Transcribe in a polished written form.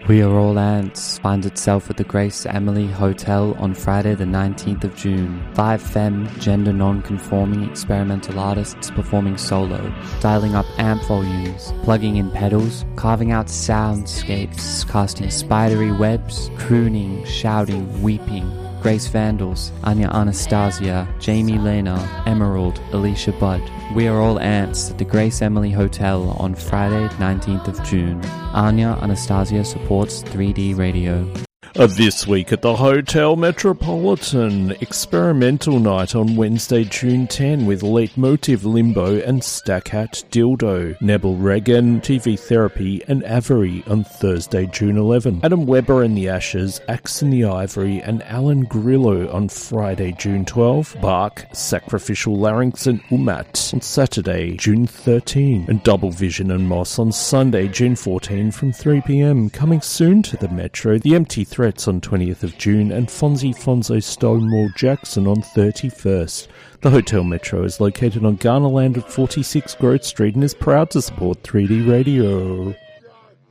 We Are All Ants finds itself at the Grace Emily Hotel on Friday the 19th of June. 5 femme, gender non-conforming experimental artists performing solo, dialing up amp volumes, plugging in pedals, carving out soundscapes, casting spidery webs, crooning, shouting, weeping. Grace Vandals, Anya Anastasia, Jamie Lena, Emerald, Alicia Budd. We Are All Ants at the Grace Emily Hotel on Friday, 19th of June. Anya Anastasia supports 3D radio. This week at the Hotel Metropolitan, experimental night on Wednesday, June 10 with Leitmotiv Limbo and Stackhat Dildo. Nebel Regan, TV Therapy and Avery on Thursday, June 11. Adam Webber and the Ashes, Axe and the Ivory and Alan Grillo on Friday, June 12. Bark, Sacrificial Larynx and Umat on Saturday, June 13. And Double Vision and Moss on Sunday, June 14 from 3pm. Coming soon to the Metro, the Empty Threats on 20th of June and Fonzo Stonewall Jackson on 31st. The Hotel Metro is located on Garnerland at 46 Grove Street and is proud to support 3D Radio.